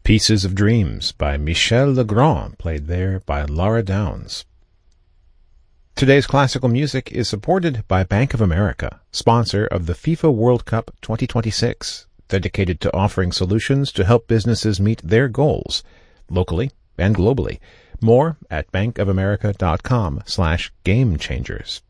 Pieces of Dreams by Michel Legrand, played there by Laura Downs. Today's classical music is supported by Bank of America, sponsor of the FIFA World Cup 2026, dedicated to offering solutions to help businesses meet their goals, locally and globally. More at bankofamerica.com/gamechangers.